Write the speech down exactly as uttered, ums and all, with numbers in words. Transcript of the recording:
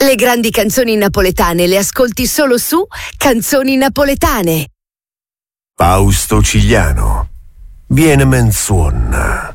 Le grandi canzoni napoletane le ascolti solo su Canzoni Napoletane. Fausto Cigliano, viene men suona.